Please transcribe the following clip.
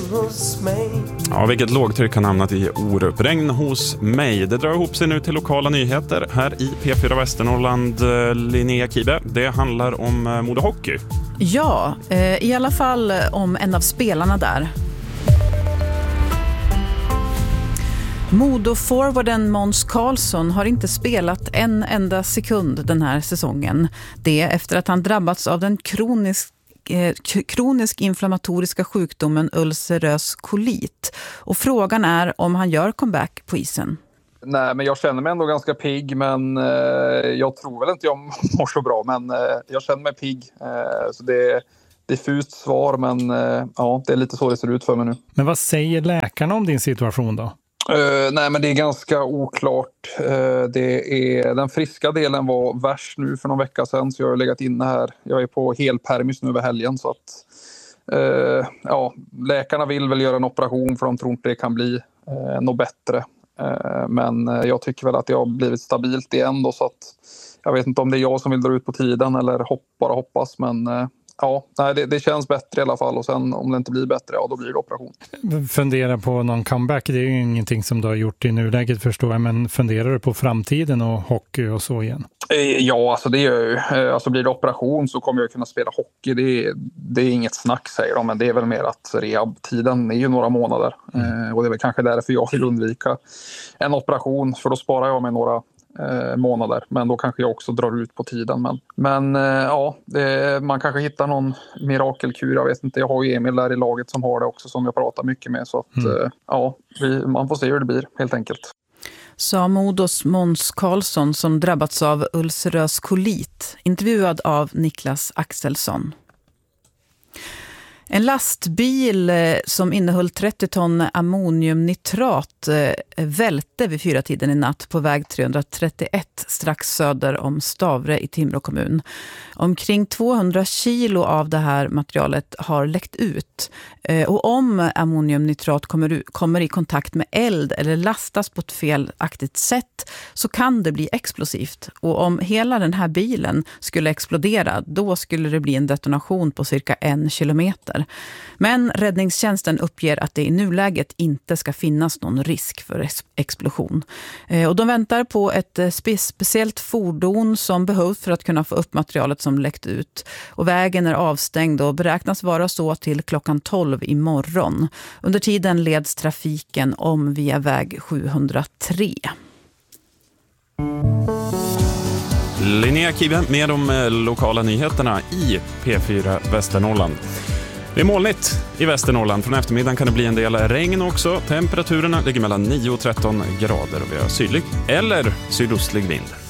hos mig. Ja, vilket lågtryck har hamnat i Orup. Regn hos mig. Det drar ihop sig nu till lokala nyheter här i P4 Västernorrland. Linnea Kibe, det handlar om Modo Hockey. Ja, i alla fall om en av spelarna där. Modo-forwarden Måns Karlsson har inte spelat en enda sekund den här säsongen. Det efter att han drabbats av den kronisk inflammatoriska sjukdomen ulcerös kolit. Och frågan är om han gör comeback på isen. Nej, men jag känner mig ändå ganska pigg, men jag tror väl inte jag mår så bra, men jag känner mig pigg. Så det är diffust svar, men ja, det är lite så det ser ut för mig nu. Men vad säger läkarna om din situation då? Nej, men det är ganska oklart. Den friska delen var värst nu för någon vecka sedan, så jag har legat inne här. Jag är på helpermis nu över helgen, så att läkarna vill väl göra en operation för de tror inte det kan bli något bättre. Men jag tycker väl att jag har blivit stabilt igen då, så att jag vet inte om det är jag som vill dra ut på tiden eller bara hoppas, men det känns bättre i alla fall, och sen om det inte blir bättre, då blir det operation. Fundera på någon comeback, det är ju ingenting som du har gjort i nuläget förstår jag, men funderar du på framtiden och hockey och så igen? Ja, alltså det gör ju. Alltså blir det operation så kommer jag kunna spela hockey. Det är inget snack, säger de, men det är väl mer att rehab-tiden är ju några månader. Och det är väl kanske därför jag vill undvika en operation, för då sparar jag mig några månader, men då kanske jag också drar ut på tiden. Men man kanske hittar någon mirakelkur, jag vet inte. Jag har ju Emil där i laget som har det också, som jag pratar mycket med, så att man får se hur det blir helt enkelt. Sa Modos Måns Karlsson som drabbats av ulcerös kolit, intervjuad av Niklas Axelsson. En lastbil som innehöll 30 ton ammoniumnitrat välte vid 4-tiden i natt på väg 331 strax söder om Stavre i Timrå kommun. Omkring 200 kilo av det här materialet har läckt ut. Och om ammoniumnitrat kommer i kontakt med eld eller lastas på ett felaktigt sätt så kan det bli explosivt. Och om hela den här bilen skulle explodera, då skulle det bli en detonation på cirka 1 kilometer. Men räddningstjänsten uppger att det i nuläget inte ska finnas någon risk för explosion. Och de väntar på ett speciellt fordon som behövs för att kunna få upp materialet som läckt ut. Och vägen är avstängd och beräknas vara så till klockan 12 imorgon. Under tiden leds trafiken om via väg 703. Linnea Kibe med de lokala nyheterna i P4 Västernorrland. Det är molnigt i Västernorrland. Från eftermiddagen kan det bli en del regn också. Temperaturerna ligger mellan 9 och 13 grader och vi har sydlig eller sydostlig vind.